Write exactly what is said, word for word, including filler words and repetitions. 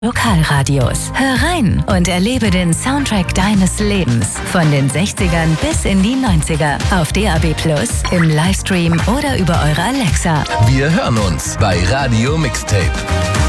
Lokalradios. Hör rein und erlebe den Soundtrack deines Lebens. Von den sechzigern bis in die neunziger. Auf D A B Plus, im Livestream oder über eure Alexa. Wir hören uns bei Radio Mixtape.